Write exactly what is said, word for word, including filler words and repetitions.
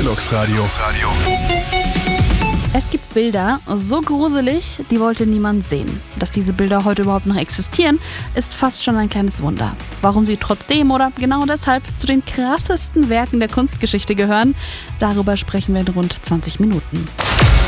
Equinox Radio. Es gibt Bilder, so gruselig, die wollte niemand sehen. Dass diese Bilder heute überhaupt noch existieren, ist fast schon ein kleines Wunder. Warum sie trotzdem oder genau deshalb zu den krassesten Werken der Kunstgeschichte gehören, darüber sprechen wir in rund zwanzig Minuten.